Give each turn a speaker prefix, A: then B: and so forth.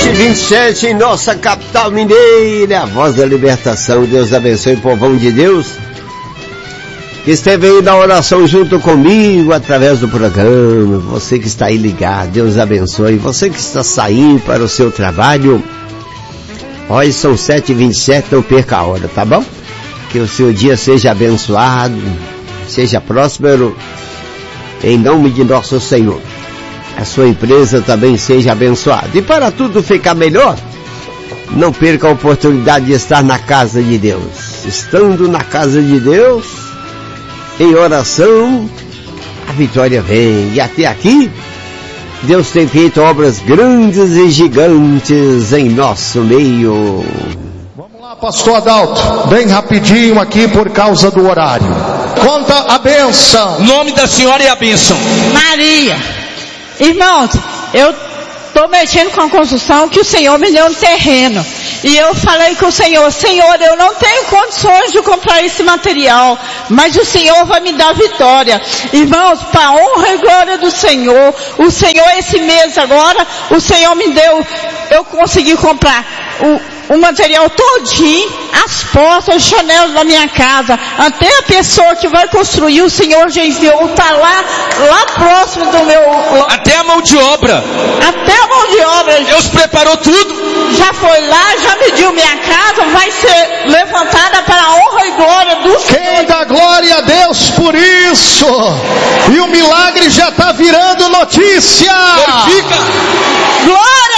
A: 7h27 em nossa capital mineira, a voz da libertação. Deus abençoe o povão de Deus que esteve aí na oração junto comigo através do programa. Você que está aí ligado, Deus abençoe. Você que está saindo para o seu trabalho, olha, são 7h27, não perca a hora, tá bom? Que o seu dia seja abençoado, seja próspero, em nome de nosso Senhor. A sua empresa também seja abençoada. E para tudo ficar melhor, não perca a oportunidade de estar na casa de Deus. Estando na casa de Deus, em oração, a vitória vem. E até aqui, Deus tem feito obras grandes e gigantes em nosso meio.
B: Vamos lá, pastor Adalto, bem rapidinho aqui por causa do horário. Conta a bênção.
C: O nome da senhora é a bênção.
D: Maria. Irmãos, eu estou mexendo com a construção que o Senhor me deu um terreno. E eu falei com o Senhor, Senhor, eu não tenho condições de comprar esse material, mas o Senhor vai me dar vitória. Irmãos, para a honra e glória do Senhor, o Senhor esse mês agora, o Senhor me deu, eu consegui comprar o material todinho, as portas, os chanelos da minha casa, até a pessoa que vai construir, o Senhor já enviou, está lá próximo do meu...
C: Até a mão de obra.
D: Até a mão de obra.
C: Deus preparou tudo.
D: Já foi lá, já mediu minha casa, vai ser levantada para a honra e glória do Senhor.
B: Quem dá glória a Deus por isso? E o milagre já está virando notícia.
C: Glorifica.
D: Glória